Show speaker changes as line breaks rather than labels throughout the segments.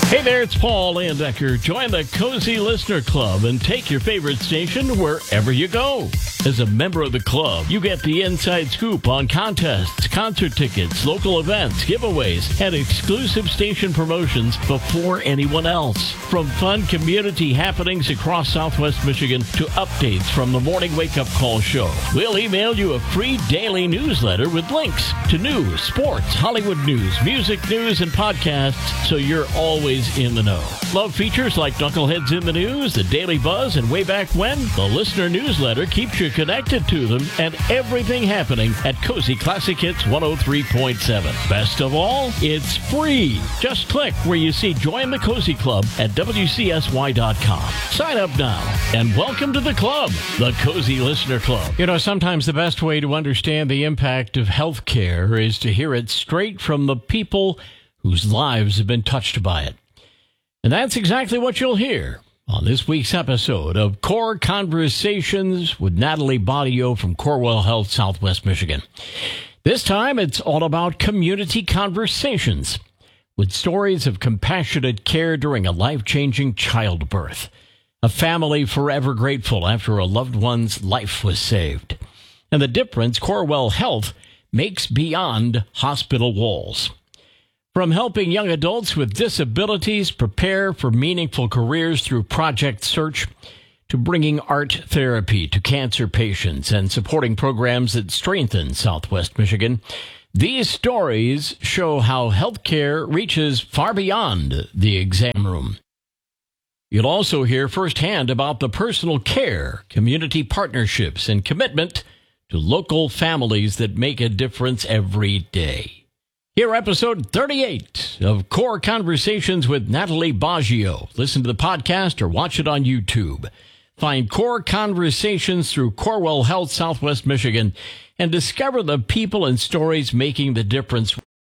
Hey there, it's Paul Landecker. Join the Cozy Listener Club and take your favorite station wherever you go. As a member of the club, you get the inside scoop on contests, concert tickets, local events, giveaways, and exclusive station promotions before anyone else. From fun community happenings across Southwest Michigan to updates from the Morning Wake Up Call show, we'll email you a free daily newsletter with links to news, sports, Hollywood news, music news, and podcasts so you're always in the know. Love features like Knuckleheads in the News, The Daily Buzz, and Way Back When? The listener newsletter keeps you connected to them and everything happening at Cozy Classic Hits 103.7. Best of all, it's free. Just click where you see Join the Cozy Club at WCSY.com. Sign up now and welcome to the club, the Cozy Listener Club. You know, sometimes the best way to understand the impact of health care is to hear it straight from the people whose lives have been touched by it. And that's exactly what you'll hear on this week's episode of Core Conversations with Natalie Badio from Corewell Health, Southwest Michigan. This time, it's all about community conversations with stories of compassionate care during a life-changing childbirth. A family forever grateful after a loved one's life was saved. And the difference Corewell Health makes beyond hospital walls. From helping young adults with disabilities prepare for meaningful careers through Project Search, to bringing art therapy to cancer patients and supporting programs that strengthen Southwest Michigan, these stories show how healthcare reaches far beyond the exam room. You'll also hear firsthand about the personal care, community partnerships, and commitment to local families that make a difference every day. Here, episode 38 of Core Conversations with Natalie Baggio. Listen to the podcast or watch it on YouTube. Find Core Conversations through Corewell Health, Southwest Michigan, and discover the people and stories making the difference.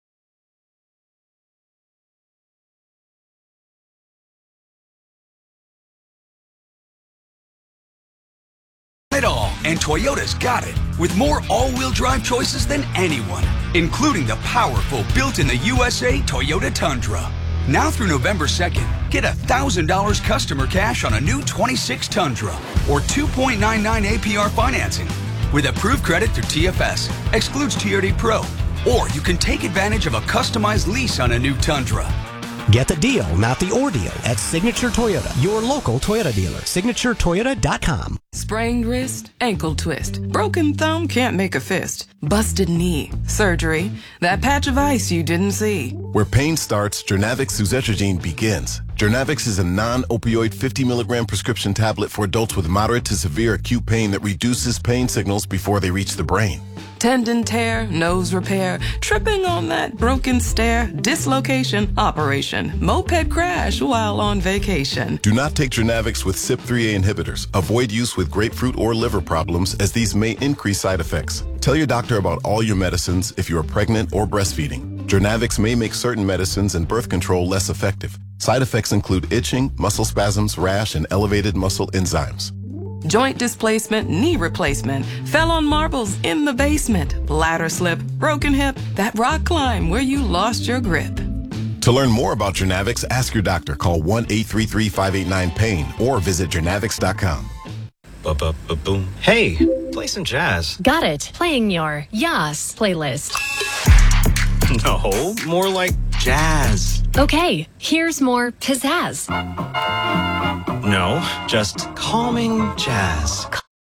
It all, and Toyota's got it, with more all-wheel drive choices than anyone, including the powerful built-in-the-USA Toyota Tundra. Now through November 2nd, get $1,000 customer cash on a new 26 Tundra, or 2.99 APR financing, with approved credit through TFS, excludes TRD Pro, or you can take advantage of a customized lease on a new Tundra.
Get the deal, not the ordeal, at Signature Toyota, your local Toyota dealer. SignatureToyota.com.
Sprained wrist, ankle twist, broken thumb, can't make a fist, busted knee, surgery, that patch of ice you didn't see.
Where pain starts, Jernavix suzetrigine begins. Jernavix is a non-opioid 50-milligram prescription tablet for adults with moderate to severe acute pain that reduces pain signals before they reach the brain.
Tendon tear, nose repair, tripping on that broken stair, dislocation, operation, moped crash while on vacation.
Do not take Jernavix with CYP3A inhibitors. Avoid use with grapefruit or liver problems, as these may increase side effects. Tell your doctor about all your medicines if you are pregnant or breastfeeding. Jernavix may make certain medicines and birth control less effective. Side effects include itching, muscle spasms, rash, and elevated muscle enzymes.
Joint displacement, knee replacement, fell on marbles in the basement, bladder slip, broken hip, that rock climb where you lost your grip.
To learn more about Jernavix, ask your doctor. Call 1-833-589-PAIN or visit Jernavix.com.
Boom. Hey, play some jazz.
Got it. Playing your Yas playlist.
No, more like jazz.
Okay, here's more pizzazz.
No, just calming jazz.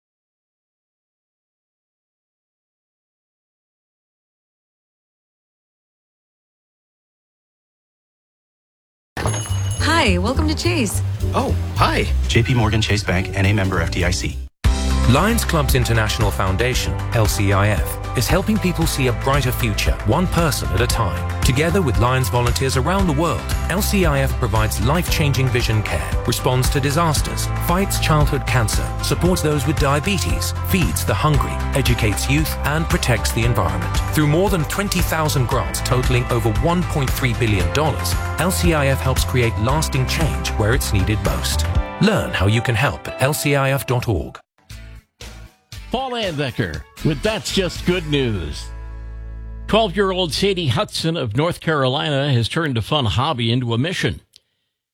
Hi, welcome to Chase.
Oh, hi.
JP Morgan Chase Bank, and a member FDIC.
Lions Clubs International Foundation, LCIF, is helping people see a brighter future, one person at a time. Together with Lions volunteers around the world, LCIF provides life-changing vision care, responds to disasters, fights childhood cancer, supports those with diabetes, feeds the hungry, educates youth, and protects the environment. Through more than 20,000 grants totaling over $1.3 billion, LCIF helps create lasting change where it's needed most. Learn how you can help at lcif.org.
Paul Landecker with That's Just Good News. 12-year-old Sadie Hudson of North Carolina has turned a fun hobby into a mission.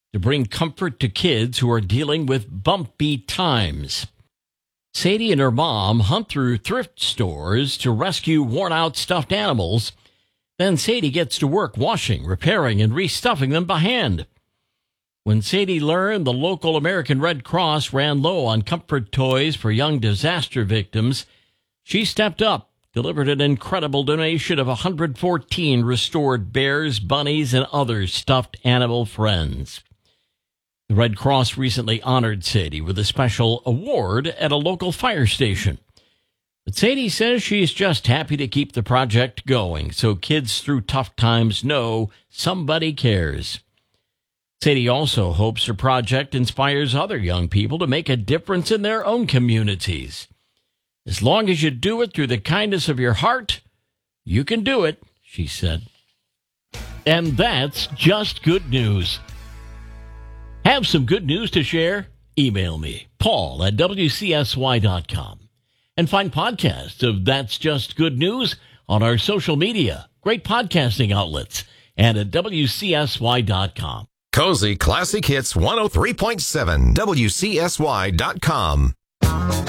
to bring comfort to kids who are dealing with bumpy times. Sadie and her mom hunt through thrift stores to rescue worn-out stuffed animals. Then Sadie gets to work washing, repairing, and restuffing them by hand. When Sadie learned the local American Red Cross ran low on comfort toys for young disaster victims, she stepped up, delivered an incredible donation of 114 restored bears, bunnies, and other stuffed animal friends. The Red Cross recently honored Sadie with a special award at a local fire station. But Sadie says she's just happy to keep the project going so kids through tough times know somebody cares. Sadie also hopes her project inspires other young people to make a difference in their own communities. As long as you do it through the kindness of your heart, you can do it, she said. And that's just good news. Have some good news to share? Email me, paul@wcsy.com. And find podcasts of That's Just Good News on our social media, great podcasting outlets, and at wcsy.com.
Cozy Classic Hits 103.7, WCSY.com.